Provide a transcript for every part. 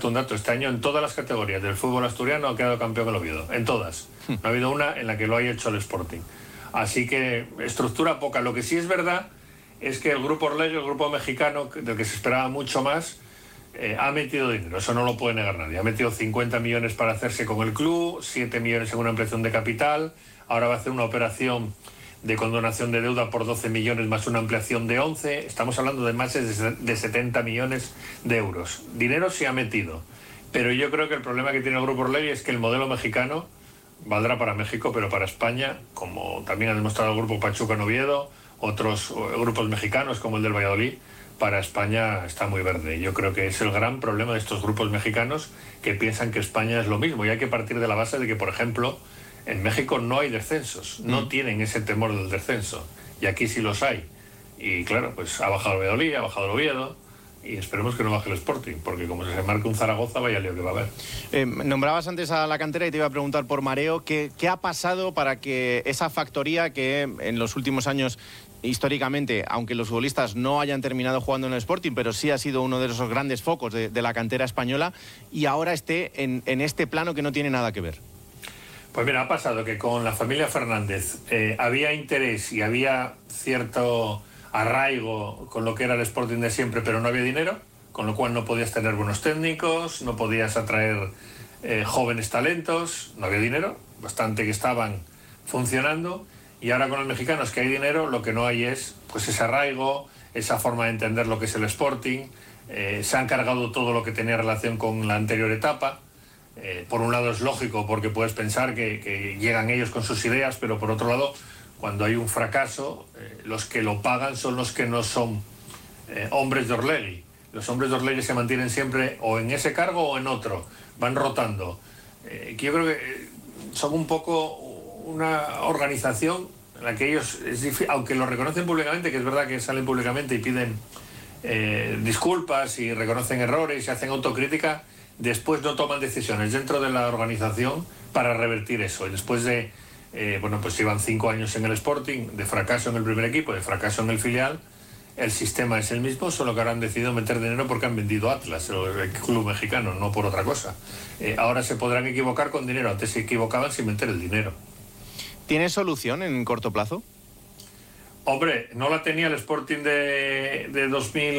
un dato, este año en todas las categorías del fútbol asturiano ha quedado campeón el Oviedo, en todas. No ha habido una en la que lo haya hecho el Sporting. Así que estructura poca. Lo que sí es verdad es que el grupo Orlegui, el grupo mexicano, del que se esperaba mucho más, ha metido dinero, eso no lo puede negar nadie. Ha metido 50 millones para hacerse con el club, 7 millones en una ampliación de capital, ahora va a hacer una operación de condonación de deuda por 12 millones más una ampliación de 11, estamos hablando de más de 70 millones de euros. Dinero se ha metido, pero yo creo que el problema que tiene el grupo Orlegui es que el modelo mexicano valdrá para México, pero para España, como también ha demostrado el grupo Pachuca en Oviedo, otros grupos mexicanos como el del Valladolid, para España está muy verde. Yo creo que es el gran problema de estos grupos mexicanos que piensan que España es lo mismo, y hay que partir de la base de que, por ejemplo, en México no hay descensos, no tienen ese temor del descenso, y aquí sí los hay. Y claro, pues ha bajado el Valladolid, ha bajado el Oviedo, y esperemos que no baje el Sporting, porque como se marque un Zaragoza, vaya lío que va a haber. Nombrabas antes a la cantera y te iba a preguntar por mareo, ¿qué ha pasado para que esa factoría que en los últimos años, históricamente, aunque los futbolistas no hayan terminado jugando en el Sporting, pero sí ha sido uno de esos grandes focos de la cantera española, y ahora esté en este plano que no tiene nada que ver? Pues mira, ha pasado que con la familia Fernández había interés y había cierto arraigo con lo que era el Sporting de siempre, pero no había dinero, con lo cual no podías tener buenos técnicos, no podías atraer jóvenes talentos, no había dinero, bastante que estaban funcionando, y ahora con los mexicanos que hay dinero, lo que no hay es pues ese arraigo, esa forma de entender lo que es el Sporting, se han cargado todo lo que tenía relación con la anterior etapa. Por un lado es lógico porque puedes pensar que llegan ellos con sus ideas, pero por otro lado, cuando hay un fracaso, los que lo pagan son los que no son hombres de Orlegui. Los hombres de Orlegui se mantienen siempre o en ese cargo o en otro, van rotando. Yo creo que son un poco una organización en la que ellos, aunque lo reconocen públicamente, que es verdad que salen públicamente y piden disculpas y reconocen errores y hacen autocrítica, después no toman decisiones dentro de la organización para revertir eso. Y después de, pues llevan 5 años en el Sporting, de fracaso en el primer equipo, de fracaso en el filial, el sistema es el mismo, solo que ahora han decidido meter dinero porque han vendido Atlas, el club mexicano, no por otra cosa. Ahora se podrán equivocar con dinero, antes se equivocaban sin meter el dinero. ¿Tiene solución en corto plazo? Hombre, no la tenía el Sporting de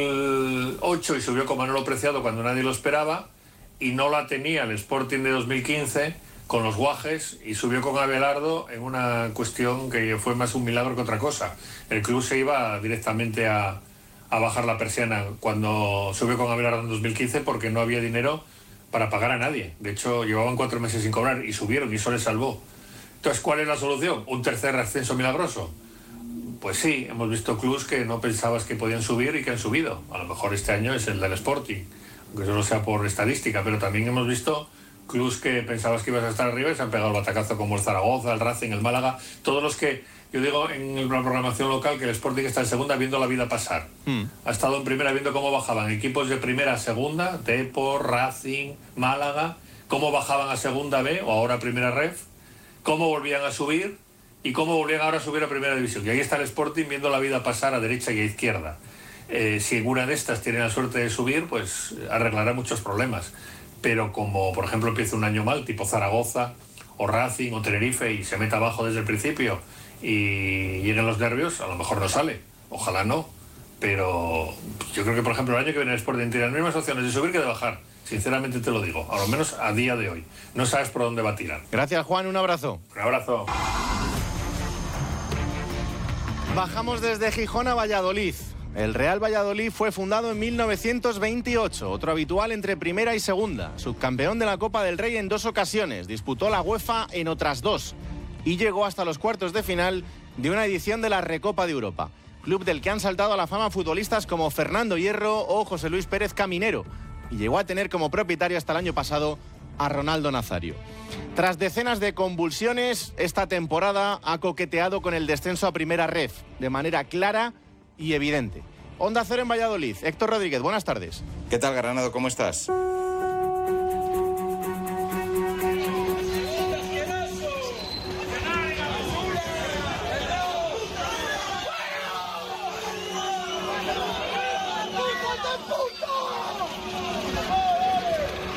2008 y subió con Manolo Preciado cuando nadie lo esperaba, y no la tenía el Sporting de 2015 con los Guajes y subió con Abelardo en una cuestión que fue más un milagro que otra cosa. El club se iba directamente a bajar la persiana cuando subió con Abelardo en 2015 porque no había dinero para pagar a nadie. De hecho, llevaban 4 meses sin cobrar y subieron y eso les salvó. Entonces, ¿cuál es la solución? ¿Un tercer ascenso milagroso? Pues sí, hemos visto clubs que no pensabas que podían subir y que han subido. A lo mejor este año es el del Sporting, aunque solo sea por estadística, pero también hemos visto clubs que pensabas que ibas a estar arriba y se han pegado el batacazo, como el Zaragoza, el Racing, el Málaga, todos los que, yo digo en la programación local que el Sporting está en segunda viendo la vida pasar. Ha estado en primera viendo cómo bajaban equipos de primera a segunda, Depor, Racing, Málaga, cómo bajaban a segunda B o ahora a primera ref, cómo volvían a subir y cómo volvían ahora a subir a primera división. Y ahí está el Sporting viendo la vida pasar a derecha y a izquierda. Si en una de estas tiene la suerte de subir, pues arreglará muchos problemas. Pero como, por ejemplo, empieza un año mal, tipo Zaragoza, o Racing, o Tenerife, y se mete abajo desde el principio y lleguen los nervios, a lo mejor no sale. Ojalá no. Pero yo creo que, por ejemplo, el año que viene el Sporting tiene las mismas opciones de subir que de bajar. Sinceramente te lo digo, a lo menos a día de hoy. No sabes por dónde va a tirar. Gracias, Juan, un abrazo. Un abrazo. Bajamos desde Gijón a Valladolid. El Real Valladolid fue fundado en 1928, otro habitual entre primera y segunda. Subcampeón de la Copa del Rey en 2 ocasiones, disputó la UEFA en otras 2 y llegó hasta los cuartos de final de una edición de la Recopa de Europa. Club del que han saltado a la fama futbolistas como Fernando Hierro o José Luis Pérez Caminero, y llegó a tener como propietario hasta el año pasado a Ronaldo Nazario. Tras decenas de convulsiones, esta temporada ha coqueteado con el descenso a primera ref, de manera clara y evidente. Onda Cero en Valladolid. Héctor Rodríguez, buenas tardes. ¿Qué tal, Granado? ¿Cómo estás?